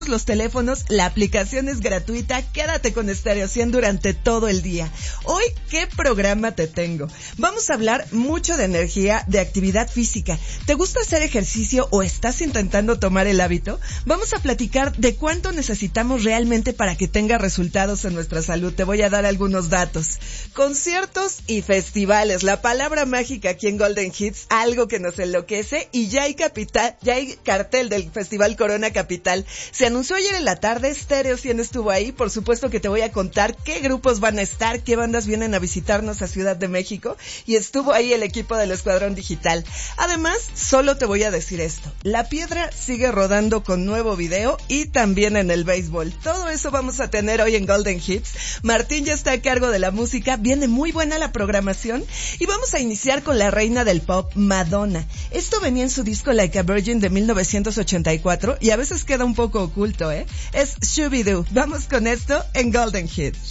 los teléfonos, la aplicación es gratuita, quédate con Stereo 100 durante todo el día. Hoy, ¿qué programa te tengo? Vamos a hablar mucho de energía, de actividad física. ¿Te gusta hacer ejercicio o estás intentando tomar el hábito? Vamos a platicar de cuánto necesitamos realmente para que tenga resultados en nuestra salud. Te voy a dar algunos datos. Conciertos y festivales, la palabra mágica aquí en Golden Hits, algo que nos enloquece, y ya hay cartel del Festival Corona Capital. Se anunció ayer en la tarde, Stereo 100 estuvo ahí, por supuesto que te voy a contar qué grupos van a estar, qué bandas vienen a visitarnos a Ciudad de México, y estuvo ahí el equipo del Escuadrón Digital. Además, solo te voy a decir esto, La Piedra sigue rodando con nuevo video y también en el béisbol. Todo eso vamos a tener hoy en Golden Hits. Martín ya está a cargo de la música, viene muy buena la programación y vamos a iniciar con la reina del pop, Madonna. Esto venía en su disco Like a Virgin de 1984 y a veces queda un poco oculto, Es Shooby-Doo. Vamos con esto en Golden Hits.